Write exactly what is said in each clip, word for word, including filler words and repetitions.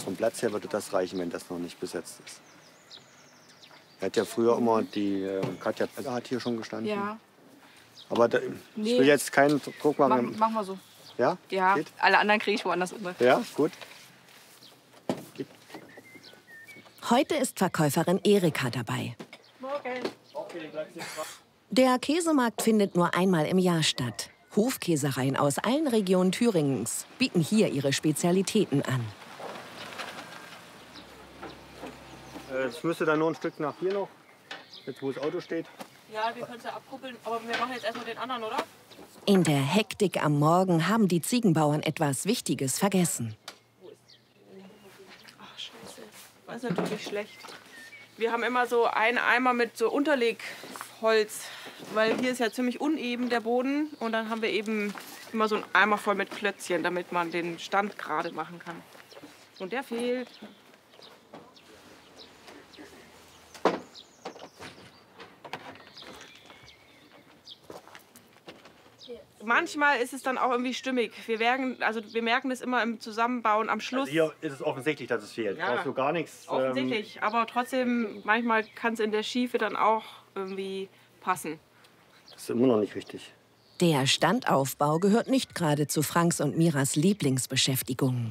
vom Platz her würde das reichen, wenn das noch nicht besetzt ist. Er hat ja früher immer, die äh, Katja hat hier schon gestanden. Ja. Aber da, Nee. ich will jetzt keinen Druck machen. Mach, machen wir so. Ja? Ja, Geht? alle anderen kriege ich woanders unter. Ja, gut. Geht. Heute ist Verkäuferin Erika dabei. Morgen. Der Käsemarkt findet nur einmal im Jahr statt. Hofkäsereien aus allen Regionen Thüringens bieten hier ihre Spezialitäten an. Es müsste dann nur ein Stück nach hier noch, jetzt wo das Auto steht. Ja, wir können es ja abkuppeln, aber wir machen jetzt erstmal den anderen, oder? In der Hektik am Morgen haben die Ziegenbauern etwas Wichtiges vergessen. Ach, scheiße. Das ist natürlich schlecht. Wir haben immer so einen Eimer mit so Unterlegholz, weil hier ist ja ziemlich uneben der Boden. Und dann haben wir eben immer so einen Eimer voll mit Klötzchen, damit man den Stand gerade machen kann. Und der fehlt. Manchmal ist es dann auch irgendwie stimmig. Wir, werden, also wir merken das immer im Zusammenbauen am Schluss. Also hier ist es offensichtlich, dass es fehlt. Ja, brauchst du gar nichts. Offensichtlich, ähm, aber trotzdem, manchmal kann es in der Schiefe dann auch irgendwie passen. Das ist immer noch nicht richtig. Der Standaufbau gehört nicht gerade zu Franks und Miras Lieblingsbeschäftigungen.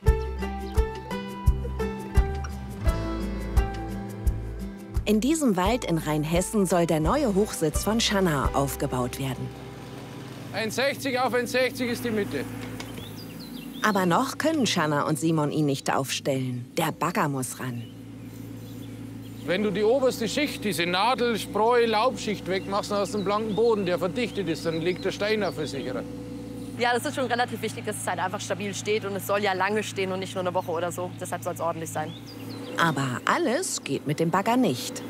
In diesem Wald in Rheinhessen soll der neue Hochsitz von Schanna aufgebaut werden. eins sechzig auf eins sechzig ist die Mitte. Aber noch können Schanna und Simon ihn nicht aufstellen. Der Bagger muss ran. Wenn du die oberste Schicht, diese Nadel, Spreu, Laubschicht wegmachst aus dem blanken Boden, der verdichtet ist, dann liegt der Stein auf versicherer. Ja, das ist schon relativ wichtig, dass es halt einfach stabil steht. Und es soll ja lange stehen und nicht nur eine Woche oder so. Deshalb soll es ordentlich sein. Aber alles geht mit dem Bagger nicht.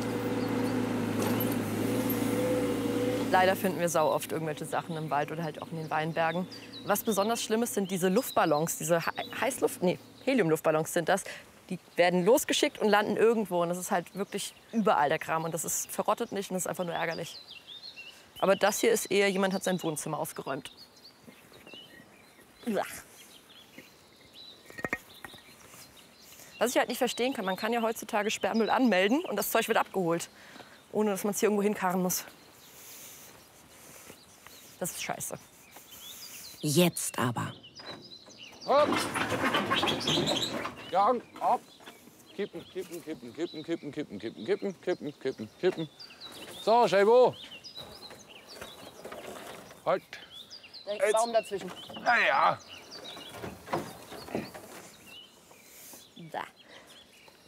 Leider finden wir sau oft irgendwelche Sachen im Wald oder halt auch in den Weinbergen. Was besonders schlimm ist, sind diese Luftballons, diese He Heißluft, nee, Heliumluftballons sind das. Die werden losgeschickt und landen irgendwo. Und das ist halt wirklich überall der Kram. Und das ist verrottet nicht und das ist einfach nur ärgerlich. Aber das hier ist eher, jemand hat sein Wohnzimmer aufgeräumt. Uah. Was ich halt nicht verstehen kann, man kann ja heutzutage Sperrmüll anmelden und das Zeug wird abgeholt, ohne dass man es hier irgendwo hinkarren muss. Das ist scheiße. Jetzt aber. Hopp! Jagen, ab! Kippen, kippen, kippen, kippen, kippen, kippen, kippen, kippen, kippen, kippen, kippen. So, Scheibo. Halt. Der Baum dazwischen. Na ja. Da.